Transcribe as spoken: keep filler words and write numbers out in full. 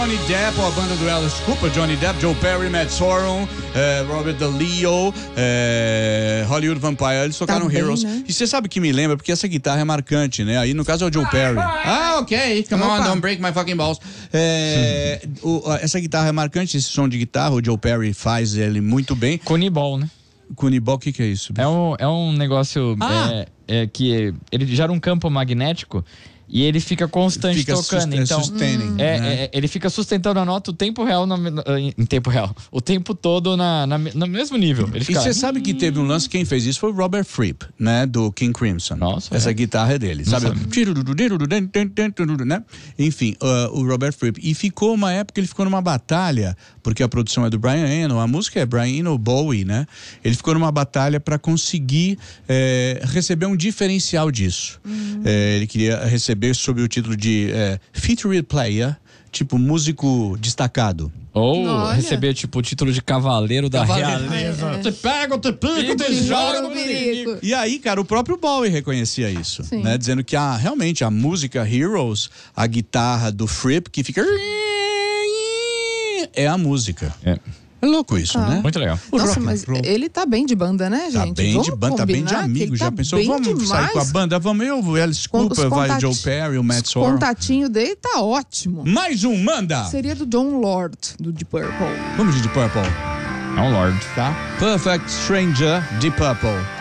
Johnny Depp, ou a banda do Alice Cooper, Johnny Depp, Joe Perry, Matt Sorum, eh, Robert DeLeo, eh, Hollywood Vampire, eles tocaram Tá bem, Heroes. né? E você sabe que me lembra, porque essa guitarra é marcante, né? Aí no caso é o Joe Perry. Ah, ok, come Opa. on, don't break my fucking balls. Eh, o, essa guitarra é marcante, esse som de guitarra, o Joe Perry faz ele muito bem. Conibol, né? Cunibol, o que que é isso? É um, é um negócio Ah. é, é, que ele gera um campo magnético e ele fica constante Fica tocando. sus- Então, sustaining, é, né? é, ele fica sustentando a nota o tempo real, na, em tempo real, o tempo todo na, na, no mesmo nível. Ele E fica, você sabe que teve um lance, quem fez isso foi o Robert Fripp, né, do King Crimson. Nossa, Essa é. guitarra é dele, sabe? Né? Enfim, uh, o Robert Fripp. E ficou uma época, ele ficou numa batalha, porque a produção é do Brian Eno, a música é Brian Eno Bowie, né? Ele ficou numa batalha para conseguir eh, receber um diferencial disso. Uhum. Eh, ele queria receber sob o título de eh, featured player, tipo músico destacado. ou Olha. receber tipo o título de cavaleiro da Cavaleiro. realeza. Te pego, te pico, te Joga jogo. no perigo. E aí, cara, o próprio Bowie reconhecia isso, Sim. né? Dizendo que a, realmente a música Heroes, a guitarra do Fripp, que fica... é a música. É. É louco isso, Ah. né? Muito legal. O Nossa, rock and mas roll. ele tá bem de banda, né, Tá gente? bem Vamos de banda, tá bem de combinar que amigo. ele Já tá pensou? bem Vamos demais. sair com a banda? Vamos eu, o Alice Com- Cooper, os vai contati- Joe Perry, o Matt Os Sorum. contatinho dele tá ótimo. Mais um, manda! Seria do John Lord, do Deep Purple. Vamos de Deep Purple, É um lord. tá? Perfect Stranger, Deep Purple.